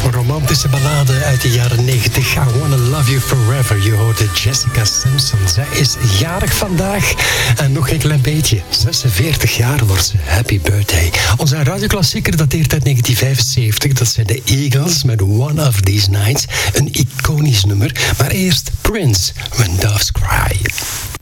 Romantische ballade uit de jaren 90. I Wanna Love You Forever. Je hoorde Jessica Simpson. Zij is jarig vandaag. En nog een klein beetje. 46 jaar wordt ze. Happy birthday. Onze radioklassieker dateert uit 1975. Dat zijn de Eagles met One of These Nights. Een iconisch nummer. Maar eerst Prince, When Doves Cry.